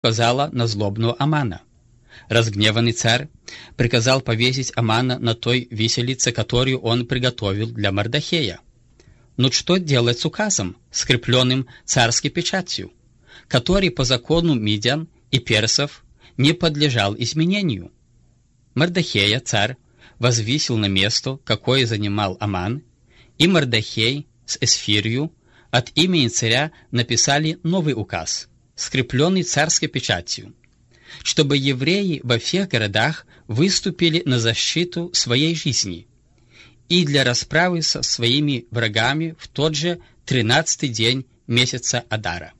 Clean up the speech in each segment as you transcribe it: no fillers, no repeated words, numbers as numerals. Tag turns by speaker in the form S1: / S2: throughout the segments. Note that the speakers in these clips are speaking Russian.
S1: указала на злобного Амана. Разгневанный царь приказал повесить Амана на той виселице, которую он приготовил для Мордохея. Но что делать с указом, скрепленным царской печатью, который по закону мидян и персов не подлежал изменению? Мордохея царь возвысил на место, какое занимал Аман, и Мордохей с Эсфирью от имени царя написали новый указ, скрепленный царской печатью, чтобы евреи во всех городах выступили на защиту своей жизни и для расправы со своими врагами в тот же 13-й день месяца Адара.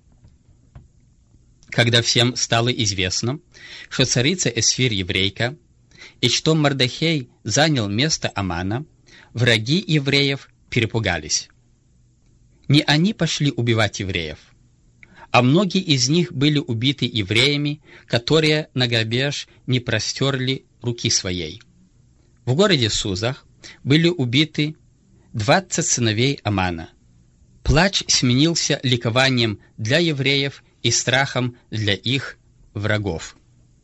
S1: Когда всем стало известно, что царица Эсфир еврейка, и что Мордохей занял место Амана, враги евреев перепугались. Не они пошли убивать евреев, а многие из них были убиты евреями, которые на грабеж не простерли руки своей. В городе Сузах были убиты 20 сыновей Амана. Плач сменился ликованием для евреев и страхом для их врагов.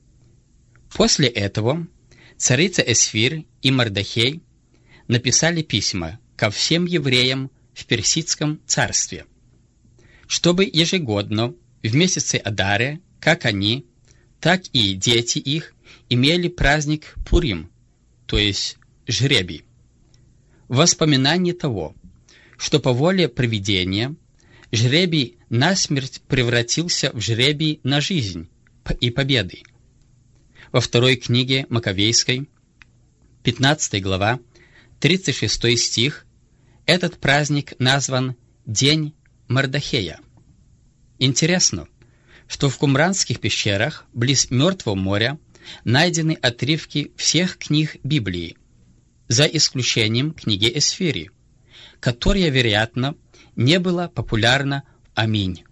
S1: После этого царица Эсфир и Мордохей написали письма ко всем евреям в Персидском царстве, чтобы ежегодно в месяце Адаре, как они, так и дети их имели праздник Пурим, то есть жребий, в воспоминании того, что по воле провидения жребий насмерть превратился в жребий на жизнь и победы. Во второй книге Маковейской, 15 глава, 36 стих, этот праздник назван День Мордохея. Интересно, что в Кумранских пещерах, близ Мертвого моря, найдены отрывки всех книг Библии, за исключением книги Эсфири, которая, вероятно, не была популярна. Аминь.